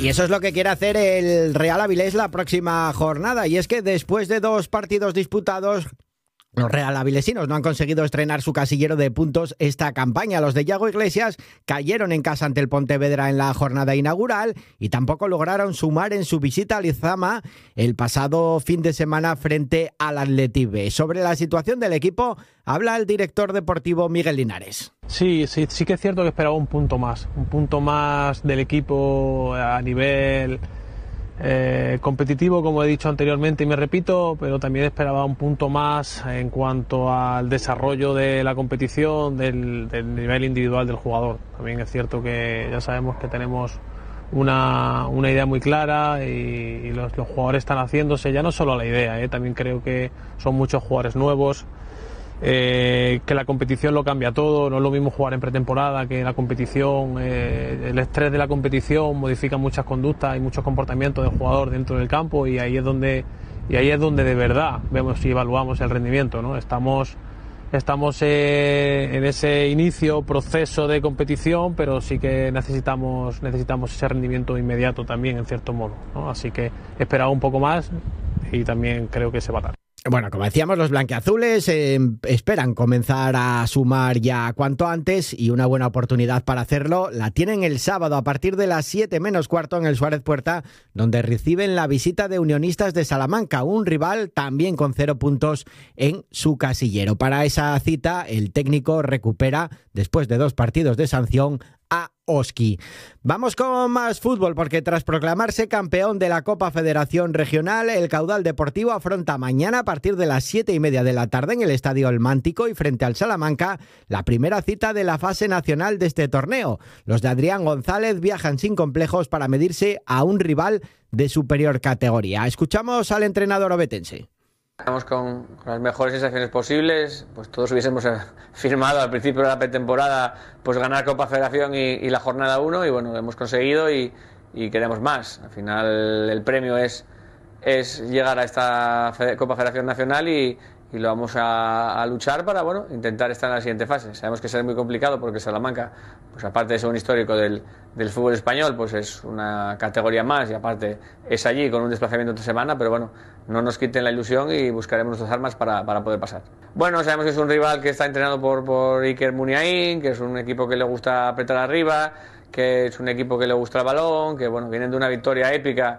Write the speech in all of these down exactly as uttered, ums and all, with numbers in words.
Y eso es lo que quiere hacer el Real Avilés la próxima jornada. Y es que después de dos partidos disputados, los Real Avilesinos no han conseguido estrenar su casillero de puntos esta campaña. Los de Yago Iglesias cayeron en casa ante el Pontevedra en la jornada inaugural y tampoco lograron sumar en su visita a Lizama el pasado fin de semana frente al Athletic B. Sobre la situación del equipo habla el director deportivo Miguel Linares. Sí, sí, sí que es cierto que esperaba un punto más, un punto más del equipo a nivel Eh, competitivo, como he dicho anteriormente y me repito, pero también esperaba un punto más en cuanto al desarrollo de la competición, del, del nivel individual del jugador. También es cierto que ya sabemos que tenemos una, una idea muy clara y, y los, los jugadores están haciéndose, ya no solo la idea, eh, también creo que son muchos jugadores nuevos. Eh, que la competición lo cambia todo, no es lo mismo jugar en pretemporada que la competición, eh, el estrés de la competición modifica muchas conductas y muchos comportamientos del jugador dentro del campo y ahí es donde, y ahí es donde de verdad vemos y evaluamos el rendimiento, ¿no? Estamos, estamos eh, en ese inicio, proceso de competición, pero sí que necesitamos, necesitamos ese rendimiento inmediato también en cierto modo, ¿no? Así que esperaba un poco más y también creo que se va a dar. Bueno, como decíamos, los blanquiazules eh, esperan comenzar a sumar ya cuanto antes y una buena oportunidad para hacerlo la tienen el sábado a partir de las siete menos cuarto en el Suárez Puerta, donde reciben la visita de Unionistas de Salamanca, un rival también con cero puntos en su casillero. Para esa cita, el técnico recupera, después de dos partidos de sanción, a Oski. Vamos con más fútbol porque tras proclamarse campeón de la Copa Federación Regional, el Caudal Deportivo afronta mañana a partir de las siete y media de la tarde en el Estadio El Mántico y frente al Salamanca la primera cita de la fase nacional de este torneo. Los de Adrián González viajan sin complejos para medirse a un rival de superior categoría. Escuchamos al entrenador obetense. Estamos con, con las mejores sensaciones posibles, pues todos hubiésemos firmado al principio de la pretemporada pues ganar Copa Federación y, y la jornada uno y bueno, lo hemos conseguido y, y queremos más. Al final el premio es, es llegar a esta Copa Federación Nacional y, y lo vamos a, a luchar para bueno, intentar estar en la siguiente fase. Sabemos que será muy complicado porque Salamanca, pues aparte de ser un histórico del, del fútbol español, pues es una categoría más y aparte es allí con un desplazamiento entre semana, pero bueno, no nos quiten la ilusión y buscaremos nuestras armas para, para poder pasar. Bueno, sabemos que es un rival que está entrenado por, por Iker Muniain, que es un equipo que le gusta apretar arriba, que es un equipo que le gusta el balón, que bueno, vienen de una victoria épica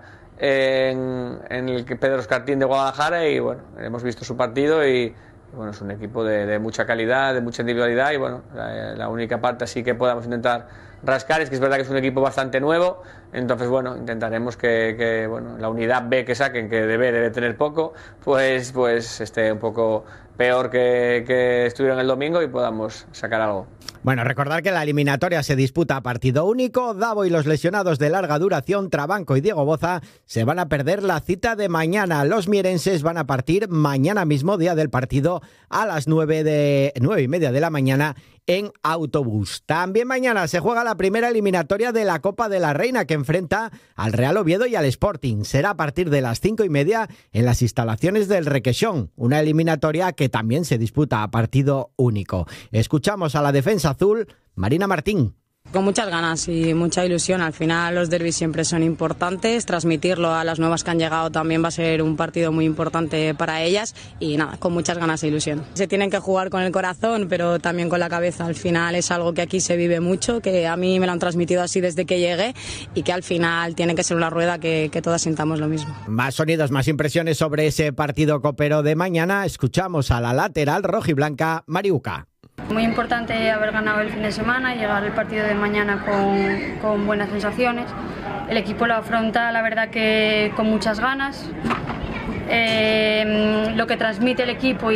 en, en el Pedro Escartín de Guadalajara y bueno, hemos visto su partido y, y bueno, es un equipo de, de mucha calidad, de mucha individualidad y bueno, la, la única parte así que podamos intentar rascar es que es verdad que es un equipo bastante nuevo, entonces bueno, intentaremos que, que bueno, la unidad B que saquen, que debe, debe tener poco, pues, pues esté un poco peor que, que estuvieron el domingo y podamos sacar algo. Bueno, recordar que la eliminatoria se disputa a partido único. Davo y los lesionados de larga duración, Trabanco y Diego Boza, se van a perder la cita de mañana. Los mierenses van a partir mañana mismo, día del partido, a las nueve, de, nueve y media de la mañana en autobús. También mañana se juega la primera eliminatoria de la Copa de la Reina que enfrenta al Real Oviedo y al Sporting. Será a partir de las cinco y media en las instalaciones del Requesón, una eliminatoria que también se disputa a partido único. Escuchamos a la defensa azul, Marina Martín. Con muchas ganas y mucha ilusión. Al final los derbis siempre son importantes, transmitirlo a las nuevas que han llegado también va a ser un partido muy importante para ellas y nada, con muchas ganas e ilusión. Se tienen que jugar con el corazón pero también con la cabeza. Al final es algo que aquí se vive mucho, que a mí me lo han transmitido así desde que llegué y que al final tiene que ser una rueda que, que todas sintamos lo mismo. Más sonidos, más impresiones sobre ese partido copero de mañana. Escuchamos a la lateral rojiblanca Mariuca. Muy importante haber ganado el fin de semana y llegar al partido de mañana con, con buenas sensaciones. El equipo lo afronta, la verdad, que con muchas ganas. Eh, lo que transmite el equipo y